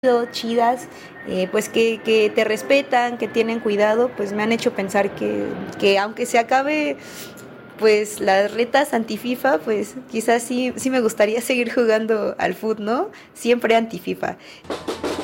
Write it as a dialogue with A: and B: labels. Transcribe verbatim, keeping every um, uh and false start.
A: chidas, eh, pues que, que te respetan, que tienen cuidado, pues me han hecho pensar que, que aunque se acabe pues las retas anti-FIFA, pues quizás sí, sí me gustaría seguir jugando al fútbol, ¿no? Siempre anti-FIFA.